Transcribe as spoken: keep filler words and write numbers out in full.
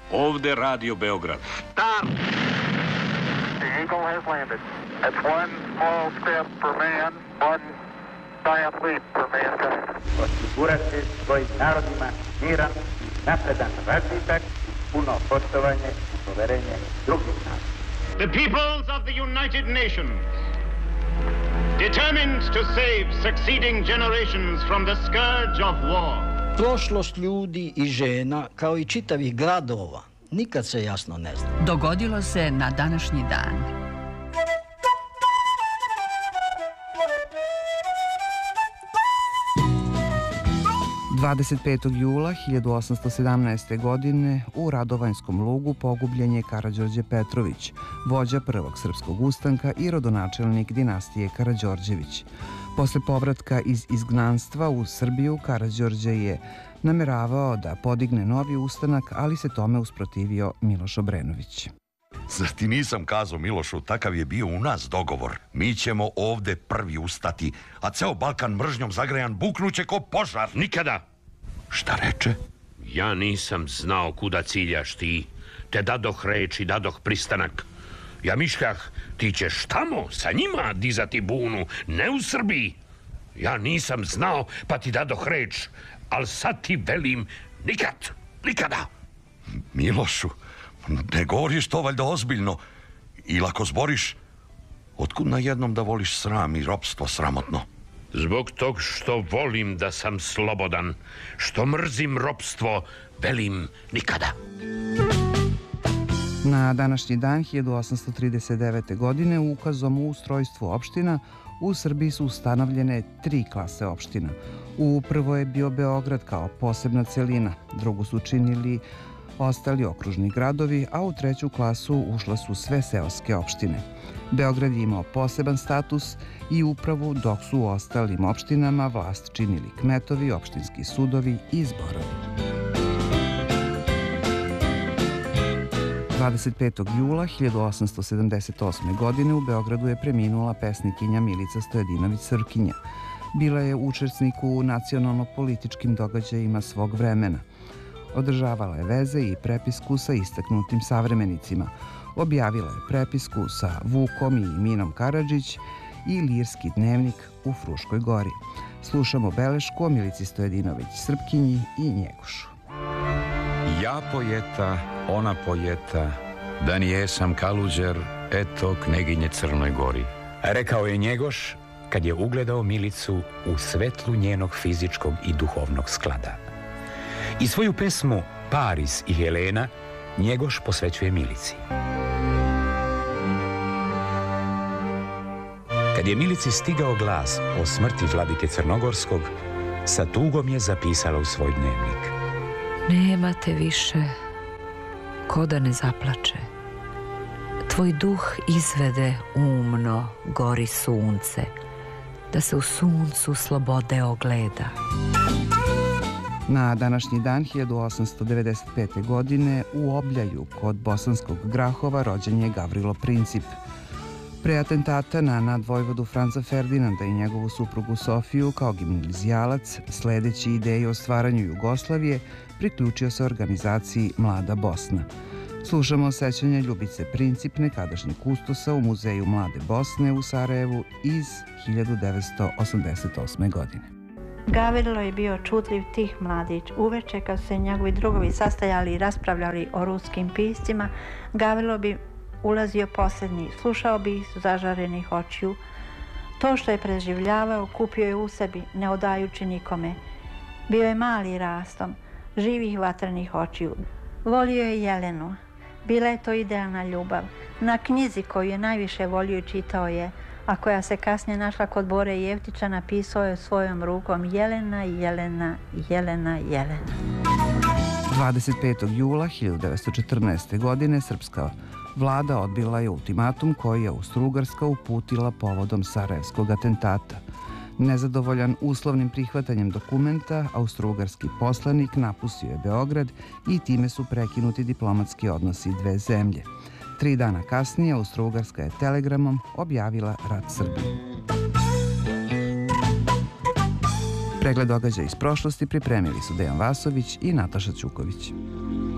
Ovde Radio Beograd. Start! The Eagle has landed. That's one small step for man, one giant leap for mankind. Osigurati svojim narodima miran, napredan razvitak, puno poštovanje i poverenje drugih naroda. The peoples of the United Nations, determined to save succeeding generations from the scourge of war. Prošlost ljudi i žena, kao i čitavih gradova, nikad se jasno ne zna. Dogodilo se na današnji dan. dvadeset petog jula hiljadu osamsto sedamnaeste. godine u Radovanjskom lugu pogubljen je Karađorđe Petrović, vođa prvog srpskog ustanka i rodonačelnik dinastije Karađorđević. Posle povratka iz izgnanstva u Srbiju, Karađorđe je nameravao da podigne novi ustanak, ali se tome usprotivio Miloš Obrenović. Zar ti nisam kazao, Milošu, takav je bio u nas dogovor. Mi ćemo ovde prvi ustati, a ceo Balkan mržnjom zagrejan buknuće ko požar. Nikada. Šta reče? Ja nisam znao kuda ciljaš ti, te dadoh reč i dadoh pristanak. Ja mišljah, ti ćeš tamo sa njima dizati bunu, ne u Srbiji. Ja nisam znao, pa ti dadoh reč, ali sad ti velim nikad, nikada. Milošu, ne govoriš to valjda ozbiljno. Ili ako zboriš, otkud na jednom da voliš sram i ropstvo sramotno? Zbog tog što volim da sam slobodan, što mrzim ropstvo, velim nikada. Na današnji dan hiljadu osamsto trideset devete. godine ukazom o ustrojstvu opština u Srbiji su ustanovljene tri klase opština. U prvo je bio Beograd kao posebna celina, drugu su činili ostali okružni gradovi, a u treću klasu ušle su sve seoske opštine. Beograd je imao poseban status i upravu, dok su u ostalim opštinama vlast činili kmetovi, opštinski sudovi i zborovi. dvadeset petog jula hiljadu osamsto sedamdeset osme. godine u Beogradu je preminula pesnikinja Milica Stojadinović-Srpkinja. Bila je učesnik u nacionalno-političkim događajima svog vremena. Održavala je veze i prepisku sa istaknutim savremenicima. Objavila je prepisku sa Vukom i Minom Karadžić i lirski dnevnik u Fruškoj gori. Slušamo belešku o Milici Stojadinović-Srpkinji i Njegošu. Ja pojeta, ona pojeta, da nijesam kaluđer, eto kneginje Crnoj Gori. Rekao je Njegoš kad je ugledao Milicu u svetlu njenog fizičkog i duhovnog sklada. I svoju pesmu Paris i Helena Njegoš posvećuje Milici. Kad je Milici stigao glas o smrti vladike Crnogorskog, sa tugom je zapisala u svoj dnevnik. Nemate više ko da ne zaplače. Tvoj duh izvede umno gori sunce, da se u suncu slobode ogleda. Na današnji dan hiljadu osamsto devedeset pete. godine u Obljaju kod Bosanskog Grahova rođen je Gavrilo Princip. Pre atentata na nadvojvodu Franca Ferdinanda i njegovu suprugu Sofiju kao gimnazijalac, sledeći ideje o stvaranju Jugoslavije, priključio se organizaciji Mlada Bosna. Slušamo sećanje Ljubice Princip, nekadašnjeg kustosa u Muzeju Mlade Bosne u Sarajevu iz hiljadu devetsto osamdeset osme. godine. Gavrilo je bio čutljiv tih mladić. Uveče kad su se njegovi drugovi sastajali i raspravljali o ruskim piscima, Gavrilo bi ulazio posljednji, slušao bi ih zažarenih očiju. To što je preživljavao kupio je u sebi, ne odajući nikome. Bio je mali rastom, živih vatrenih očiju. Volio je Jelenu. Bila je to idealna ljubav. Na knjizi koju je najviše volio i čitao je, a koja se kasnije našla kod Bore Jeftića, napisao je svojom rukom Jelena, Jelena, Jelena, Jelena. dvadeset petog jula hiljadu devetsto četrnaeste. godine srpska vlada odbila je ultimatum koji je Austro-Ugarska uputila povodom sarajevskog atentata. Nezadovoljan uslovnim prihvatanjem dokumenta, austro-ugarski poslanik napustio je Beograd i time su prekinuti diplomatski odnosi dve zemlje. Tri dana kasnije Austro-Ugarska je telegramom objavila rat Srbiji. Pregled događaja iz prošlosti pripremili su Dejan Vasović i Nataša Ćuković.